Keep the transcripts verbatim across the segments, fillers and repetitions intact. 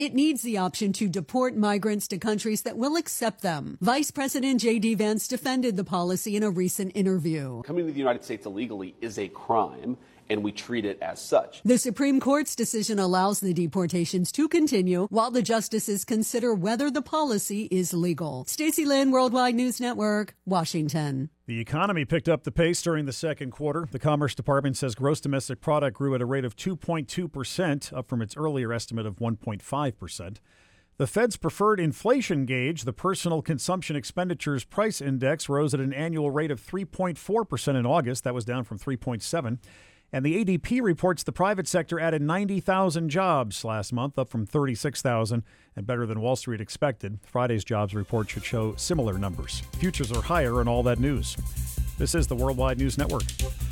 It needs the option to deport migrants to countries that will accept them. Vice President J D. Vance defended the policy in a recent interview. Coming to the United States illegally is a crime, and we treat it as such. The Supreme Court's decision allows the deportations to continue while the justices consider whether the policy is legal. Stacey Lynn, Worldwide News Network, Washington. The economy picked up the pace during the second quarter. The Commerce Department says gross domestic product grew at a rate of two point two percent, up from its earlier estimate of one point five percent. The Fed's preferred inflation gauge, the Personal Consumption Expenditures Price Index, rose at an annual rate of three point four percent in August. That was down from three point seven percent. And the A D P reports the private sector added ninety thousand jobs last month, up from thirty-six thousand, and better than Wall Street expected. Friday's jobs report should show similar numbers. Futures are higher in all that news. This is the Worldwide News Network.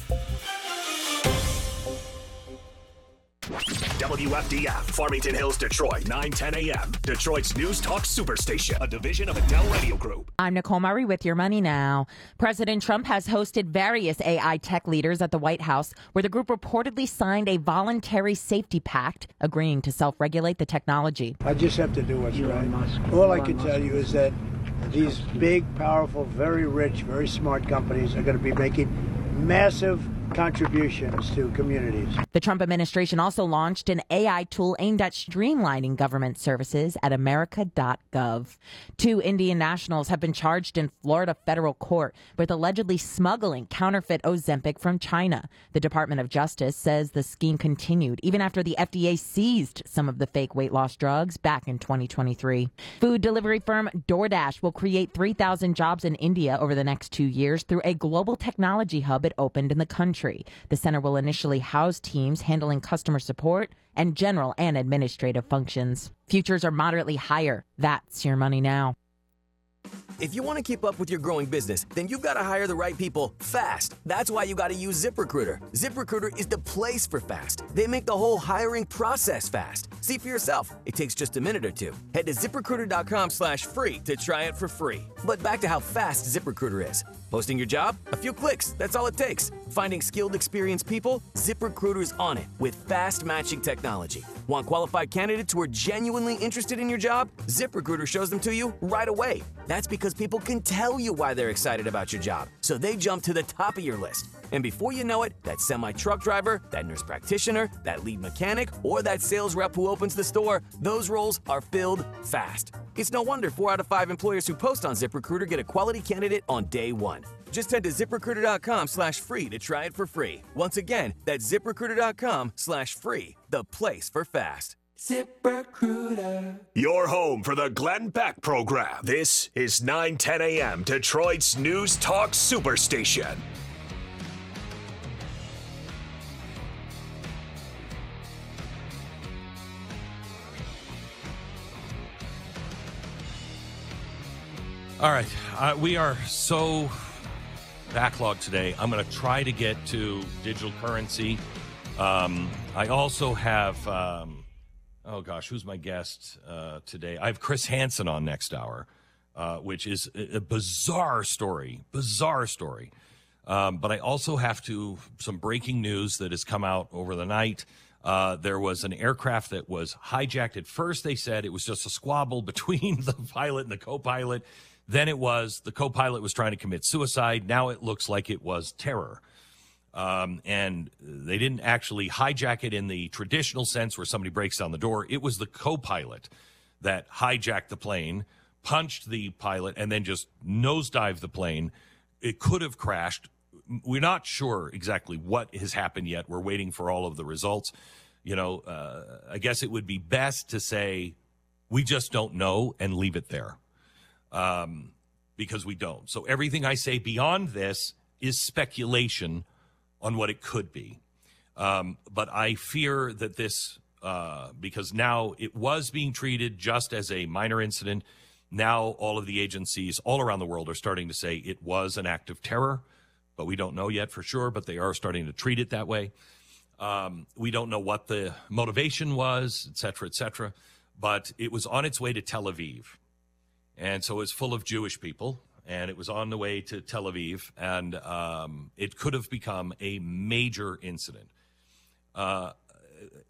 W F D F, Farmington Hills, Detroit, nine ten a.m. Detroit's News Talk Superstation, a division of Adele Radio Group. I'm Nicole Murray with your money now. President Trump has hosted various A I tech leaders at the White House, where the group reportedly signed a voluntary safety pact, agreeing to self-regulate the technology. I just have to do what's right. All I can tell you is that these big, powerful, very rich, very smart companies are going to be making massive contributions to communities. The Trump administration also launched an A I tool aimed at streamlining government services at america dot gov. Two Indian nationals have been charged in Florida federal court with allegedly smuggling counterfeit Ozempic from China. The Department of Justice says the scheme continued even after the F D A seized some of the fake weight loss drugs back in twenty twenty-three. Food delivery firm DoorDash will create three thousand jobs in India over the next two years through a global technology hub it opened in the country. The center will initially house teams handling customer support and general and administrative functions. Futures are moderately higher. That's your money now. If you want to keep up with your growing business, then you've got to hire the right people fast. That's why you got to use ZipRecruiter. ZipRecruiter is the place for fast. They make the whole hiring process fast. See for yourself. It takes just a minute or two. Head to ZipRecruiter.com slash free to try it for free. But back to how fast ZipRecruiter is. Posting your job? A few clicks. That's all it takes. Finding skilled, experienced people? ZipRecruiter's on it with fast matching technology. Want qualified candidates who are genuinely interested in your job? ZipRecruiter shows them to you right away. That's because people can tell you why they're excited about your job, so they jump to the top of your list. And before you know it, that semi-truck driver, that nurse practitioner, that lead mechanic, or that sales rep who opens the store, those roles are filled fast. It's no wonder four out of five employers who post on ZipRecruiter get a quality candidate on day one. Just head to ZipRecruiter.com slash free to try it for free. Once again, that's ZipRecruiter.com slash free, the place for fast. ZipRecruiter. Your home for the Glenn Beck program. This is nine ten a.m. Detroit's News Talk Superstation. All right. Uh, we are so backlogged today. I'm going to try to get to digital currency. Um, I also have... Um, Oh, gosh, who's my guest uh, today? I have Chris Hansen on next hour, uh, which is a, a bizarre story, bizarre story. Um, but I also have to, some breaking news that has come out over the night. Uh, there was an aircraft that was hijacked. At first, they said it was just a squabble between the pilot and the co-pilot. Then it was the co-pilot was trying to commit suicide. Now it looks like it was terror. Um, and they didn't actually hijack it in the traditional sense where somebody breaks down the door. It was the co-pilot that hijacked the plane, punched the pilot, and then just nosedived the plane. It could have crashed. We're not sure exactly what has happened yet. We're waiting for all of the results. You know, uh, I guess it would be best to say we just don't know and leave it there, um, because we don't. So everything I say beyond this is speculation on what it could be. Um, but I fear that this, uh, because now it was being treated just as a minor incident. Now all of the agencies all around the world are starting to say it was an act of terror, but we don't know yet for sure, but they are starting to treat it that way. Um, we don't know what the motivation was, et cetera, et cetera, but it was on its way to Tel Aviv. And so it was full of Jewish people. And it was on the way to Tel Aviv, and um, it could have become a major incident. Uh,